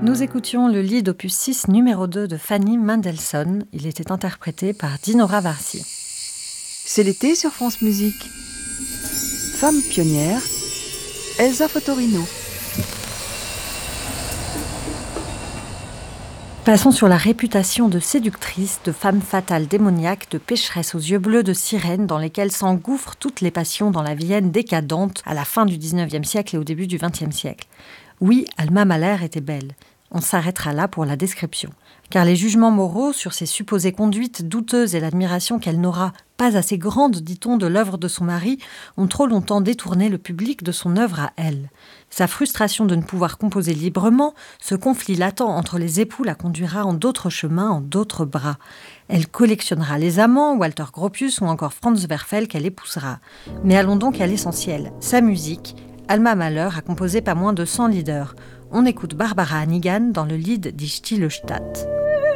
Nous écoutions le Lied opus 6 numéro 2 de Fanny Mendelssohn. Il était interprété par Dinora Varsi. C'est l'été sur France Musique. Femme pionnière, Elsa Fotorino. Passons sur la réputation de séductrice, de femme fatale démoniaque, de pécheresse aux yeux bleus, de sirène dans lesquelles s'engouffrent toutes les passions dans la Vienne décadente à la fin du XIXe siècle et au début du XXe siècle. Oui, Alma Mahler était belle. On s'arrêtera là pour la description. Car les jugements moraux sur ses supposées conduites douteuses et l'admiration qu'elle n'aura pas assez grande, dit-on, de l'œuvre de son mari, ont trop longtemps détourné le public de son œuvre à elle. Sa frustration de ne pouvoir composer librement, ce conflit latent entre les époux la conduira en d'autres chemins, en d'autres bras. Elle collectionnera les amants, Walter Gropius ou encore Franz Werfel qu'elle épousera. Mais allons donc à l'essentiel, sa musique. Alma Mahler a composé pas moins de 100 lieder. On écoute Barbara Hannigan dans le Lied Die Stille Stadt.